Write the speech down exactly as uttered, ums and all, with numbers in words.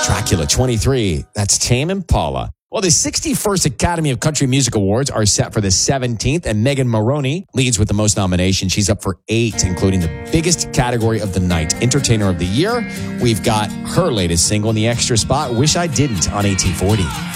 Dracula twenty-three. That's Tame Impala. Well, the sixty-first Academy of Country Music Awards are set for the seventeenth, and Megan Maroney leads with the most nominations. She's up for eight, including the biggest category of the night, Entertainer of the Year. We've got her latest single in the extra spot, Wish I Didn't, on eighteen forty.